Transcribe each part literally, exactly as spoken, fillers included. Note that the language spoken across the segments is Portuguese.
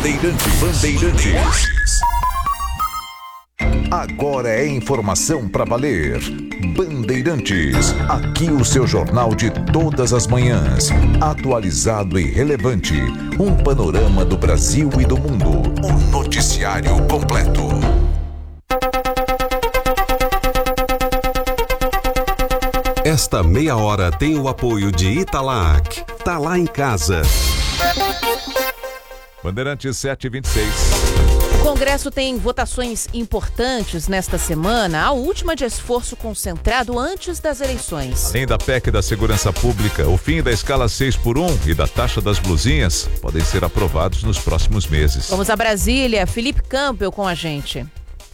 Bandeirantes. Bandeirantes. Agora é informação para valer. Bandeirantes. Aqui o seu jornal de todas as manhãs. Atualizado e relevante. Um panorama do Brasil e do mundo. O noticiário completo. Esta meia hora tem o apoio de Italac. Tá lá em casa. Bandeirantes sete e vinte e seis. O Congresso tem votações importantes nesta semana, a última de esforço concentrado antes das eleições. Além da P E C da Segurança Pública, o fim da escala seis por um e da taxa das blusinhas podem ser aprovados nos próximos meses. Vamos a Brasília, Felipe Campbell com a gente.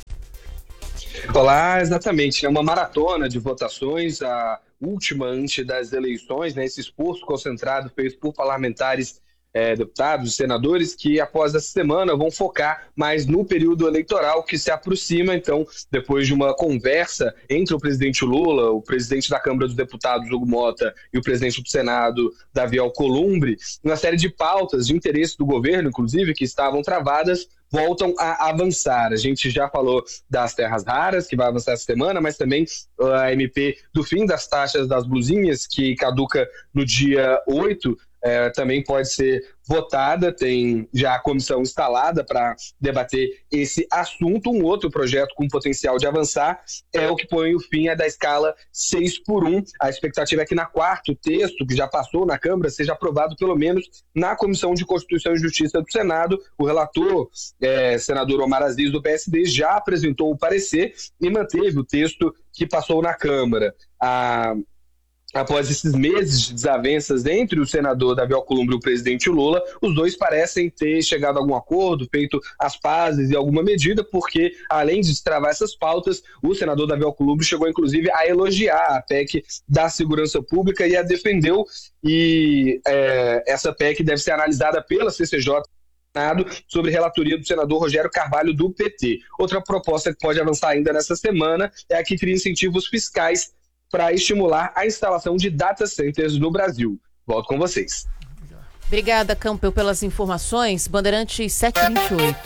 Olá, exatamente, é uma maratona de votações, a última antes das eleições, né, esse esforço concentrado feito por parlamentares, é, deputados e senadores que após essa semana vão focar mais no período eleitoral que se aproxima. Então, depois de uma conversa entre o presidente Lula, o presidente da Câmara dos Deputados, Hugo Mota, e o presidente do Senado, Davi Alcolumbre, uma série de pautas de interesse do governo, inclusive, que estavam travadas, voltam a avançar. A gente já falou das terras raras, que vai avançar essa semana, mas também a M P do fim das taxas das blusinhas, que caduca no dia oito, é, também pode ser votada. Tem já a comissão instalada para debater esse assunto. Um outro projeto com potencial de avançar é o que põe o fim à da escala seis por um. A expectativa é que na quarta o texto, que já passou na Câmara, seja aprovado pelo menos na Comissão de Constituição e Justiça do Senado. O relator, é, senador Omar Aziz, do P S D, já apresentou o parecer e manteve o texto que passou na Câmara. A Após esses meses de desavenças entre o senador Davi Alcolumbre e o presidente Lula, os dois parecem ter chegado a algum acordo, feito as pazes em alguma medida, porque, além de destravar essas pautas, o senador Davi Alcolumbre chegou, inclusive, a elogiar a P E C da Segurança Pública e a defendeu, e é, essa P E C deve ser analisada pela C C J sobre relatoria do senador Rogério Carvalho, do P T. Outra proposta que pode avançar ainda nessa semana é a que cria incentivos fiscais para estimular a instalação de data centers no Brasil. Volto com vocês. Obrigada, Campbell, pelas informações. Bandeirantes sete e vinte e oito.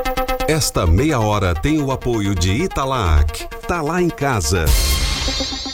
Esta meia hora tem o apoio de Italac. Tá lá em casa.